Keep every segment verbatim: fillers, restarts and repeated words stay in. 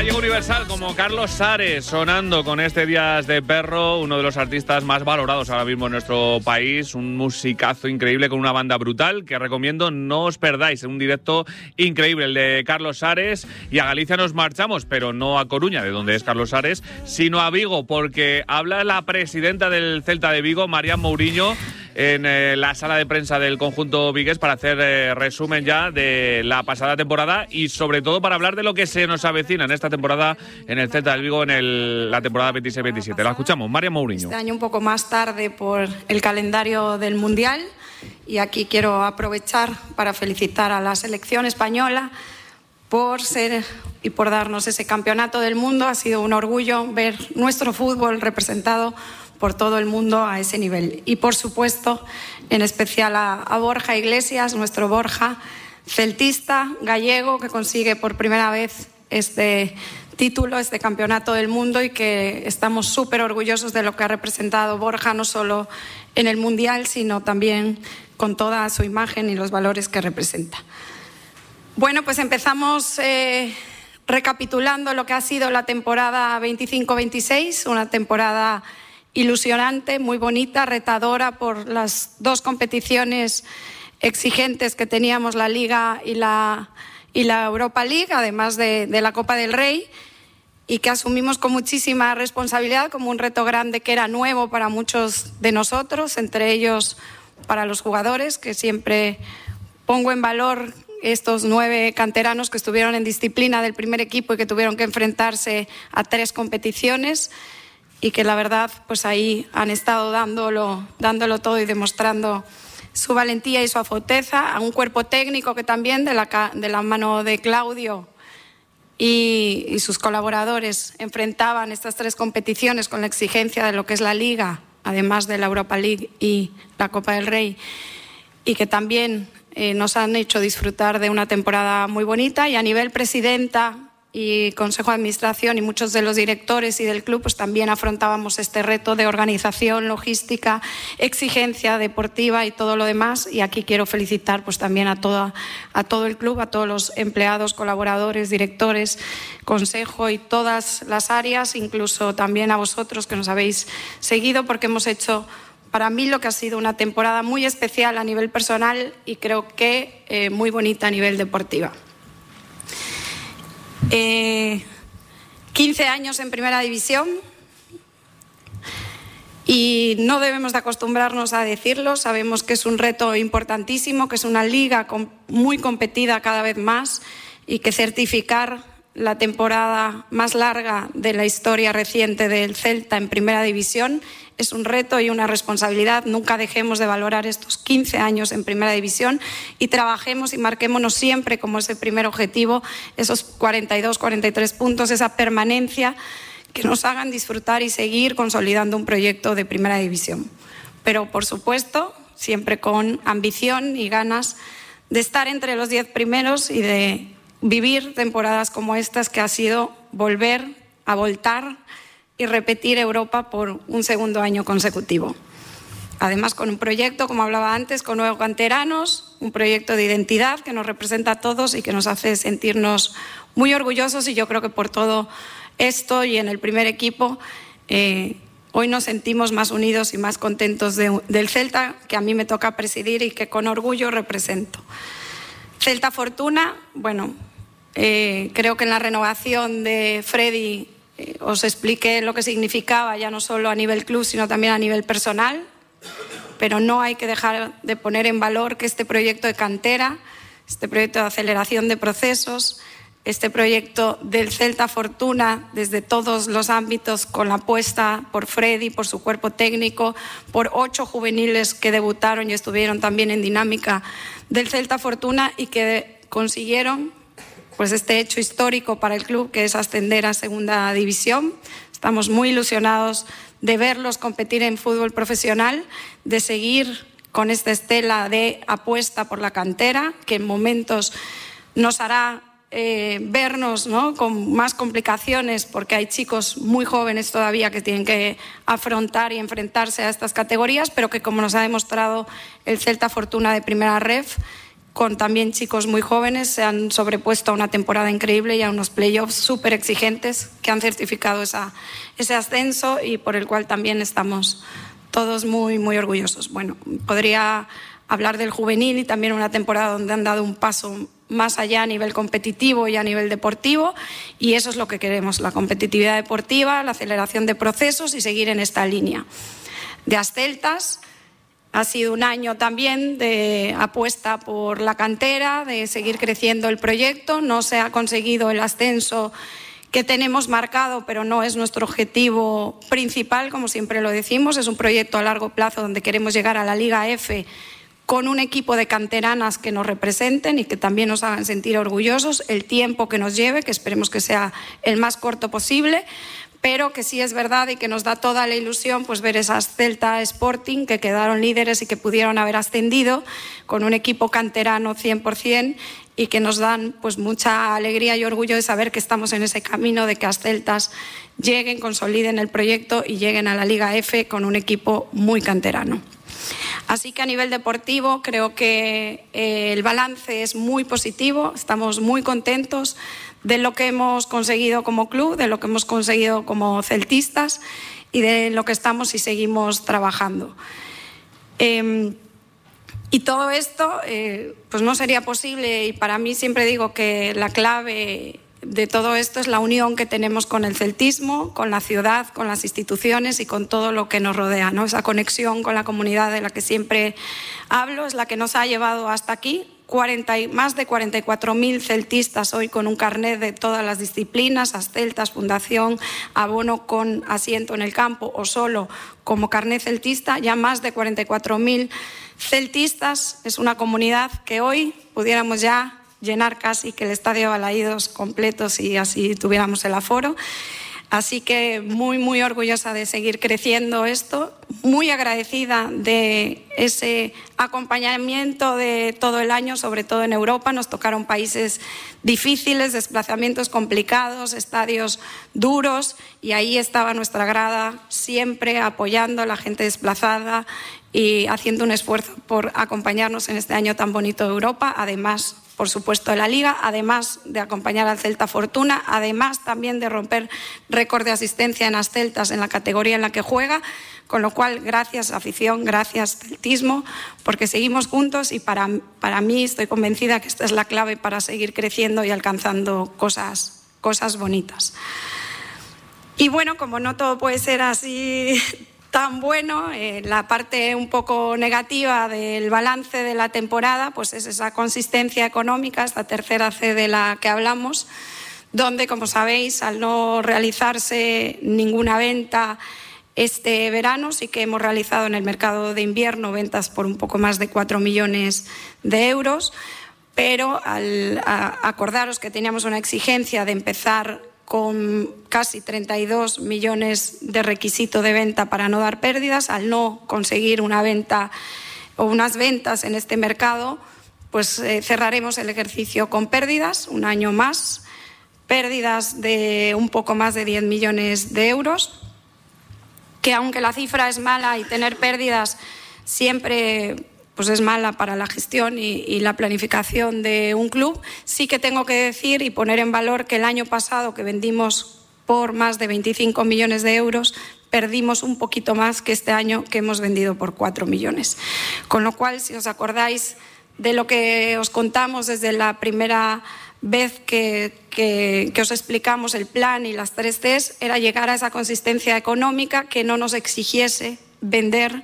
Gallego Universal como Carlos Sares sonando con este Días de Perro, uno de los artistas más valorados ahora mismo en nuestro país, un musicazo increíble con una banda brutal que recomiendo no os perdáis, un directo increíble el de Carlos Sares. Y a Galicia nos marchamos, pero no a Coruña, de donde es Carlos Sares, sino a Vigo, porque habla la presidenta del Celta de Vigo, Marian Mouriño, en eh, la sala de prensa del conjunto vigués para hacer eh, resumen ya de la pasada temporada y sobre todo para hablar de lo que se nos avecina en esta temporada en el Celta del Vigo en el, la temporada veintiséis veintisiete. La escuchamos, Marian Mouriño. Este año un poco más tarde por el calendario del Mundial, y aquí quiero aprovechar para felicitar a la selección española por ser y por darnos ese campeonato del mundo. Ha sido un orgullo ver nuestro fútbol representado por todo el mundo a ese nivel. Y por supuesto, en especial a, a Borja Iglesias, nuestro Borja, celtista, gallego, que consigue por primera vez este título, este campeonato del mundo, y que estamos súper orgullosos de lo que ha representado Borja, no solo en el Mundial, sino también con toda su imagen y los valores que representa. Bueno, pues empezamos eh, recapitulando lo que ha sido la temporada veinticinco veintiséis, una temporada ilusionante, muy bonita, retadora por las dos competiciones exigentes que teníamos, la Liga y la, y la Europa League, además de, de la Copa del Rey, y que asumimos con muchísima responsabilidad como un reto grande que era nuevo para muchos de nosotros, entre ellos para los jugadores, que siempre pongo en valor estos nueve canteranos que estuvieron en disciplina del primer equipo y que tuvieron que enfrentarse a tres competiciones, y que la verdad pues ahí han estado dándolo, dándolo todo y demostrando su valentía y su afoteza, a un cuerpo técnico que también de la, de la mano de Claudio y, y sus colaboradores enfrentaban estas tres competiciones con la exigencia de lo que es la Liga, además de la Europa League y la Copa del Rey, y que también eh, nos han hecho disfrutar de una temporada muy bonita. Y a nivel presidenta y Consejo de Administración y muchos de los directores y del club, pues también afrontábamos este reto de organización, logística, exigencia deportiva y todo lo demás. Y aquí quiero felicitar pues también a, toda, a todo el club, a todos los empleados, colaboradores, directores, consejo y todas las áreas, incluso también a vosotros que nos habéis seguido, porque hemos hecho para mí lo que ha sido una temporada muy especial a nivel personal y creo que eh, muy bonita a nivel deportiva. Eh, quince años en primera división, y no debemos de acostumbrarnos a decirlo. Sabemos que es un reto importantísimo, que es una liga muy competida cada vez más, y que certificar la temporada más larga de la historia reciente del Celta en primera división es un reto y una responsabilidad. Nunca dejemos de valorar estos quince años en primera división y trabajemos y marquémonos siempre como ese primer objetivo, esos cuarenta y dos, cuarenta y tres puntos, esa permanencia, que nos hagan disfrutar y seguir consolidando un proyecto de primera división. Pero, por supuesto, siempre con ambición y ganas de estar entre los diez primeros y de vivir temporadas como estas, que ha sido volver a voltar y repetir Europa por un segundo año consecutivo. Además, con un proyecto, como hablaba antes, con nuevos canteranos, un proyecto de identidad que nos representa a todos y que nos hace sentirnos muy orgullosos. Y yo creo que por todo esto y en el primer equipo, eh, hoy nos sentimos más unidos y más contentos de, del Celta, que a mí me toca presidir y que con orgullo represento. Celta Fortuna, bueno, eh, creo que en la renovación de Freddy eh, os expliqué lo que significaba, ya no solo a nivel club, sino también a nivel personal, pero no hay que dejar de poner en valor que este proyecto de cantera, este proyecto de aceleración de procesos, este proyecto del Celta Fortuna desde todos los ámbitos, con la apuesta por Freddy, por su cuerpo técnico, por ocho juveniles que debutaron y estuvieron también en dinámica del Celta Fortuna y que consiguieron pues este hecho histórico para el club, que es ascender a segunda división. Estamos muy ilusionados de verlos competir en fútbol profesional, de seguir con esta estela de apuesta por la cantera, que en momentos nos hará eh, vernos, ¿no?, con más complicaciones, porque hay chicos muy jóvenes todavía que tienen que afrontar y enfrentarse a estas categorías, pero que, como nos ha demostrado el Celta Fortuna de primera ref, con también chicos muy jóvenes, se han sobrepuesto a una temporada increíble y a unos playoffs súper exigentes que han certificado esa, ese ascenso y por el cual también estamos todos muy, muy orgullosos. Bueno, podría hablar del juvenil y también una temporada donde han dado un paso más allá a nivel competitivo y a nivel deportivo, y eso es lo que queremos, la competitividad deportiva, la aceleración de procesos y seguir en esta línea. De Asceltas ha sido un año también de apuesta por la cantera, de seguir creciendo el proyecto. No se ha conseguido el ascenso que tenemos marcado, pero no es nuestro objetivo principal, como siempre lo decimos. Es un proyecto a largo plazo donde queremos llegar a la Liga F con un equipo de canteranas que nos representen y que también nos hagan sentir orgullosos, el tiempo que nos lleve, que esperemos que sea el más corto posible, pero que sí es verdad y que nos da toda la ilusión pues ver esas Celta Sporting que quedaron líderes y que pudieron haber ascendido con un equipo canterano cien por ciento y que nos dan pues mucha alegría y orgullo de saber que estamos en ese camino de que las Celtas lleguen, consoliden el proyecto y lleguen a la Liga F con un equipo muy canterano. Así que a nivel deportivo creo que eh, el balance es muy positivo, estamos muy contentos de lo que hemos conseguido como club, de lo que hemos conseguido como celtistas y de lo que estamos y seguimos trabajando. Eh, y todo esto eh, pues no sería posible, y para mí siempre digo que la clave de todo esto es la unión que tenemos con el celtismo, con la ciudad, con las instituciones y con todo lo que nos rodea, ¿no? Esa conexión con la comunidad de la que siempre hablo es la que nos ha llevado hasta aquí. cuarenta, más de cuarenta y cuatro mil celtistas hoy con un carnet de todas las disciplinas, Asceltas, Fundación, abono con asiento en el campo o solo como carnet celtista, ya más de cuarenta y cuatro mil celtistas. Es una comunidad que hoy pudiéramos ya llenar casi que el estadio Balaídos completo si así tuviéramos el aforo. Así que muy, muy orgullosa de seguir creciendo esto, muy agradecida de ese acompañamiento de todo el año, sobre todo en Europa. Nos tocaron países difíciles, desplazamientos complicados, estadios duros, y ahí estaba nuestra grada siempre apoyando a la gente desplazada y haciendo un esfuerzo por acompañarnos en este año tan bonito de Europa, además, por supuesto, de la Liga, además de acompañar al Celta Fortuna, además también de romper récord de asistencia en las Celtas en la categoría en la que juega, con lo cual, gracias afición, gracias celtismo, porque seguimos juntos y para, para mí estoy convencida que esta es la clave para seguir creciendo y alcanzando cosas, cosas bonitas. Y bueno, como no todo puede ser así tan bueno, eh, la parte un poco negativa del balance de la temporada pues es esa consistencia económica, esta tercera C de la que hablamos, donde, como sabéis, al no realizarse ninguna venta este verano, sí que hemos realizado en el mercado de invierno ventas por un poco más de cuatro millones de euros, pero al a, acordaros que teníamos una exigencia de empezar con casi treinta y dos millones de requisito de venta para no dar pérdidas. Al no conseguir una venta o unas ventas en este mercado, pues eh, cerraremos el ejercicio con pérdidas, un año más, pérdidas de un poco más de diez millones de euros, que aunque la cifra es mala y tener pérdidas siempre pues es mala para la gestión y, y la planificación de un club, sí que tengo que decir y poner en valor que el año pasado, que vendimos por más de veinticinco millones de euros, perdimos un poquito más que este año, que hemos vendido por cuatro millones. Con lo cual, si os acordáis de lo que os contamos desde la primera vez que, que, que os explicamos el plan y las tres Cs, era llegar a esa consistencia económica que no nos exigiese vender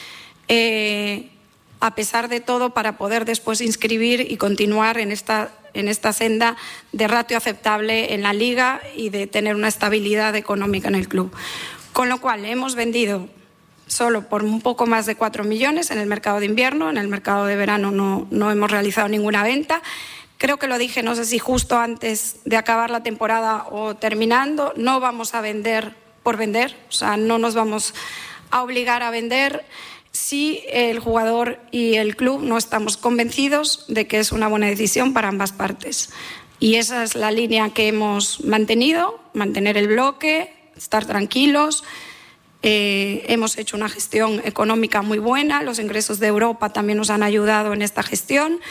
eh, a pesar de todo, para poder después inscribir y continuar en esta, en esta senda de ratio aceptable en la Liga y de tener una estabilidad económica en el club. Con lo cual, hemos vendido solo por un poco más de cuatro millones en el mercado de invierno. En el mercado de verano no, no hemos realizado ninguna venta. Creo que lo dije, no sé si justo antes de acabar la temporada o terminando, no vamos a vender por vender, o sea, no nos vamos a obligar a vender si el jugador y el club no estamos convencidos de que es una buena decisión para ambas partes. Y esa es la línea que hemos mantenido, mantener el bloque, estar tranquilos. Eh, hemos hecho una gestión económica muy buena, los ingresos de Europa también nos han ayudado en esta gestión,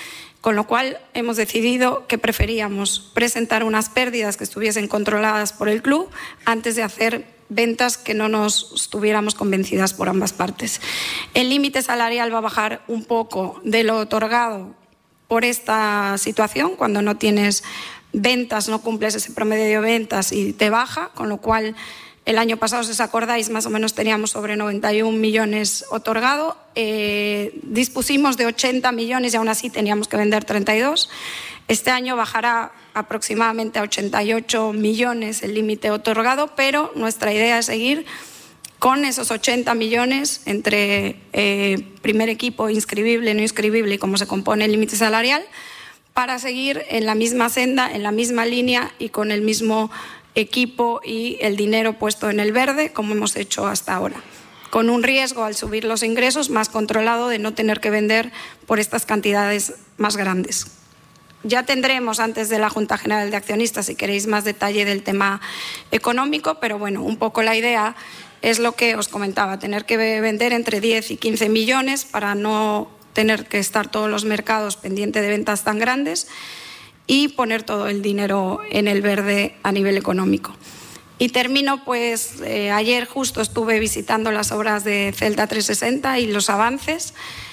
Con lo cual hemos decidido que preferíamos presentar unas pérdidas que estuviesen controladas por el club antes de hacer ventas que no nos estuviéramos convencidas por ambas partes. El límite salarial va a bajar un poco de lo otorgado por esta situación. Cuando no tienes ventas, no cumples ese promedio de ventas y te baja, con lo cual el año pasado, si os acordáis, más o menos teníamos sobre noventa y un millones otorgado. Eh, dispusimos de ochenta millones y aún así teníamos que vender treinta y dos. Este año bajará aproximadamente a ochenta y ocho millones el límite otorgado, pero nuestra idea es seguir con esos ochenta millones entre eh, primer equipo, inscribible, no inscribible y cómo se compone el límite salarial, para seguir en la misma senda, en la misma línea y con el mismo equipo y el dinero puesto en el verde, como hemos hecho hasta ahora, con un riesgo al subir los ingresos más controlado de no tener que vender por estas cantidades más grandes. Ya tendremos antes de la Junta General de Accionistas, si queréis, más detalle del tema económico, pero bueno, un poco la idea es lo que os comentaba, tener que vender entre diez y quince millones para no tener que estar todos los mercados pendientes de ventas tan grandes y poner todo el dinero en el verde a nivel económico. Y termino, pues eh, ayer justo estuve visitando las obras de Celta trescientos sesenta y los avances,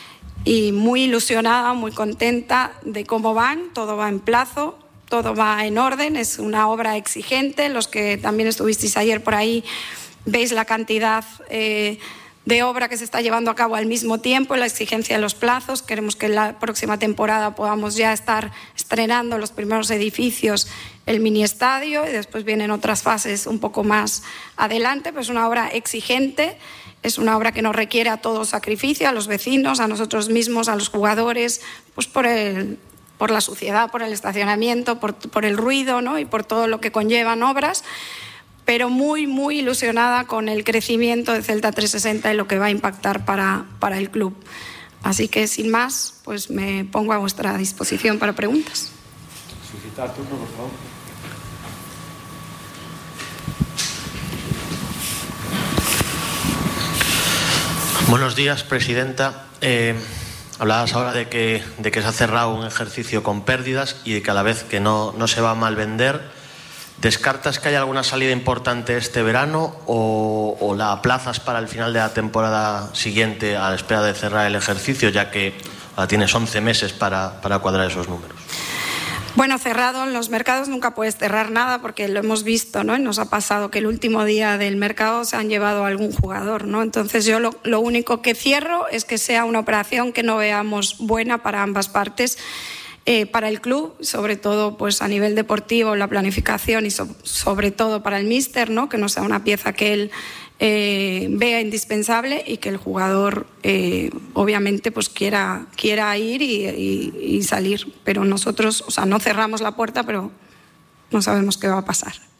y muy ilusionada, muy contenta de cómo van. Todo va en plazo, todo va en orden, es una obra exigente. Los que también estuvisteis ayer por ahí veis la cantidad eh, de obra que se está llevando a cabo al mismo tiempo, la exigencia de los plazos. Queremos que en la próxima temporada podamos ya estar estrenando los primeros edificios, el mini estadio, y después vienen otras fases un poco más adelante. Pues es una obra exigente, es una obra que nos requiere a todo sacrificio, a los vecinos, a nosotros mismos, a los jugadores, pues por el, por la suciedad, por el estacionamiento, por, por el ruido, ¿no? Y por todo lo que conllevan obras, pero muy, muy ilusionada con el crecimiento de Celta trescientos sesenta y lo que va a impactar para, para el club. Así que, sin más, pues me pongo a vuestra disposición para preguntas. Solicitar turno, por favor. Buenos días, presidenta. Eh, hablabas ahora de que, de que se ha cerrado un ejercicio con pérdidas y de que a la vez que no, no se va a mal vender. ¿Descartas que haya alguna salida importante este verano o, o la aplazas para el final de la temporada siguiente a la espera de cerrar el ejercicio, ya que ahora tienes once meses para, para cuadrar esos números? Bueno, cerrado en los mercados nunca puedes cerrar nada, porque lo hemos visto, ¿no? Y nos ha pasado que el último día del mercado se han llevado a algún jugador, ¿no? Entonces yo lo, lo único que cierro es que sea una operación que no veamos buena para ambas partes. Eh, para el club, sobre todo pues a nivel deportivo, la planificación, y so, sobre todo para el míster, ¿no? Que no sea una pieza que él eh, vea indispensable y que el jugador eh, obviamente pues quiera, quiera ir y, y, y salir. Pero nosotros, o sea, no cerramos la puerta, pero no sabemos qué va a pasar.